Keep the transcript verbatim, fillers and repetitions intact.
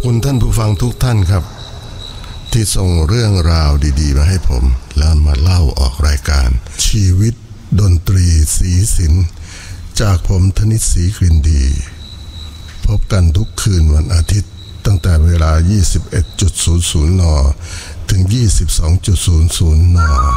คุณท่านผู้ฟังทุกท่านครับที่ส่งเรื่องราวดีๆมาให้ผมแล้วมาเล่าออกรายการชีวิตดนตรีสีสินจากผมธนิตศรีกลิ่นดีพบกันทุกคืนวันอาทิตย์ตั้งแต่เวลา ยี่สิบเอ็ดนาฬิกา นถึง ยี่สิบสองนาฬิกา น